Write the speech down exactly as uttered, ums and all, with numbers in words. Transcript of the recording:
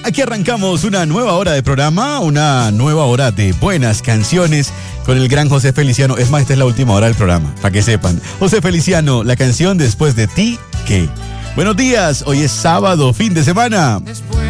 aquí arrancamos una nueva hora de programa, una nueva hora de buenas canciones con el gran José Feliciano. Es más, esta es la última hora del programa, para que sepan. José Feliciano, la canción Después de ti, ¿qué? Buenos días, hoy es sábado, fin de semana.